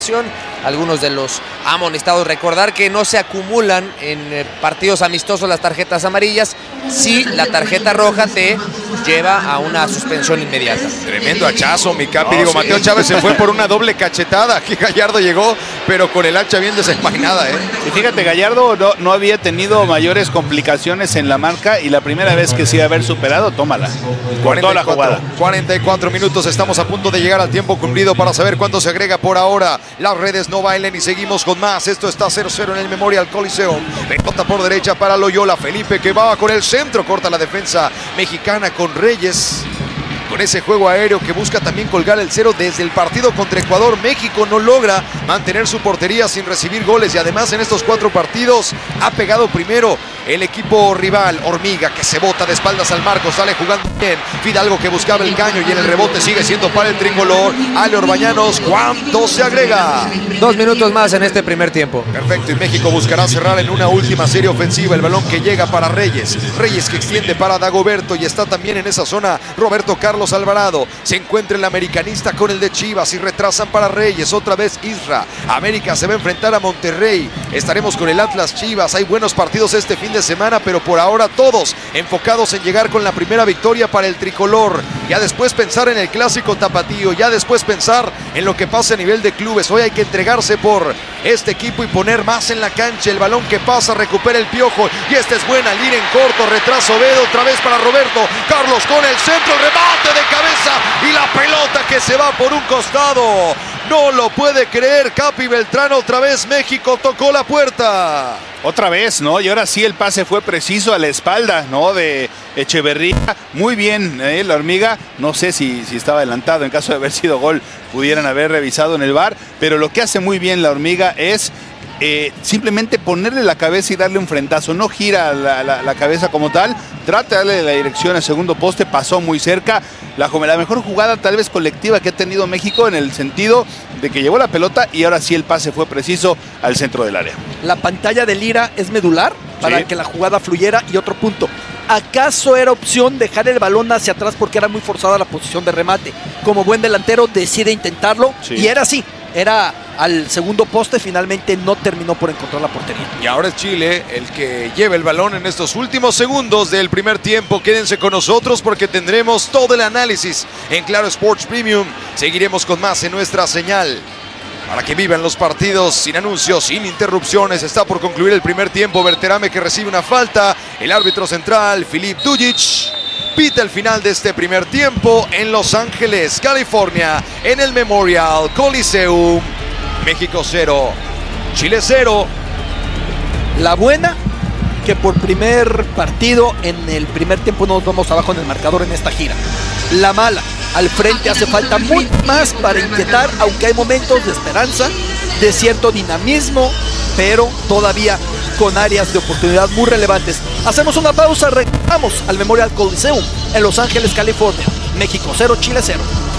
Algunos de los amonestados, recordar que no se acumulan en partidos amistosos las tarjetas amarillas, si la tarjeta roja te lleva a una suspensión inmediata. Tremendo hachazo, mi capi. Sí. Mateo Chávez se fue por una doble cachetada. Aquí Gallardo llegó, pero con el hacha bien desenvainada. Y fíjate, Gallardo no había tenido mayores complicaciones en la marca y la primera vez que se iba a haber superado, tómala. Por toda la jugada. 44 minutos, estamos a punto de llegar al tiempo cumplido para saber cuándo se agrega por ahora. Las redes no bailen y seguimos con más. Esto está 0-0 en el Memorial Coliseum. Pelota por derecha para Loyola. Felipe que va con el centro. Corta la defensa mexicana con Reyes. Con ese juego aéreo que busca también colgar el cero desde el partido contra Ecuador. México no logra mantener su portería sin recibir goles. Y además en estos 4 partidos ha pegado primero el equipo rival. Hormiga que se bota de espaldas al marco. Sale jugando bien. Fidalgo que buscaba el caño y en el rebote sigue siendo para el tricolor. Ale Orbañanos. ¿Cuánto se agrega? 2 minutos más en este primer tiempo. Perfecto. Y México buscará cerrar en una última serie ofensiva. El balón que llega para Reyes. Reyes que extiende para Dagoberto. Y está también en esa zona Roberto Carlos Alvarado. Se encuentra el americanista con el de Chivas y retrasan para Reyes. Otra vez Isra. América se va a enfrentar a Monterrey. Estaremos con el Atlas Chivas. Hay buenos partidos este fin de semana, pero por ahora todos enfocados en llegar con la primera victoria para el tricolor. Ya después pensar en el clásico tapatío. Ya después pensar en lo que pasa a nivel de clubes. Hoy hay que entregarse por este equipo y poner más en la cancha. El balón que pasa, recupera el Piojo. Y esta es buena. Lira en corto. Retraso Ovedo. Otra vez para Roberto Carlos con el centro. Remate de cabeza y la pelota que se va por un costado. No lo puede creer Capi Beltrán. Otra vez México tocó la puerta. Otra vez, ¿no? Y ahora sí el pase fue preciso a la espalda, ¿no? De Echeverría. Muy bien, la Hormiga. No sé si estaba adelantado. En caso de haber sido gol, pudieran haber revisado en el VAR. Pero lo que hace muy bien la Hormiga es simplemente ponerle la cabeza y darle un frentazo. No gira la cabeza como tal. Trata de darle la dirección al segundo poste. Pasó muy cerca. La mejor jugada tal vez colectiva que ha tenido México, en el sentido de que llevó la pelota y ahora sí el pase fue preciso al centro del área. La pantalla de Lira es medular para que la jugada fluyera. Y otro punto, ¿acaso era opción dejar el balón hacia atrás porque era muy forzada la posición de remate? Como buen delantero decide intentarlo, y era así. Era al segundo poste, finalmente no terminó por encontrar la portería. Y ahora es Chile el que lleva el balón en estos últimos segundos del primer tiempo. Quédense con nosotros porque tendremos todo el análisis en Claro Sports Premium. Seguiremos con más en nuestra señal para que vivan los partidos sin anuncios, sin interrupciones. Está por concluir el primer tiempo. Berterame que recibe una falta. El árbitro central, Filip Dujic, pita el final de este primer tiempo en Los Ángeles, California, en el Memorial Coliseum. México 0, Chile 0. La buena, que por primer partido en el primer tiempo no nos vamos abajo en el marcador en esta gira. La mala, al frente hace falta muy más para inquietar, aunque hay momentos de esperanza, de cierto dinamismo, pero todavía con áreas de oportunidad muy relevantes. Hacemos una pausa, regresamos al Memorial Coliseum en Los Ángeles, California. México 0, Chile 0.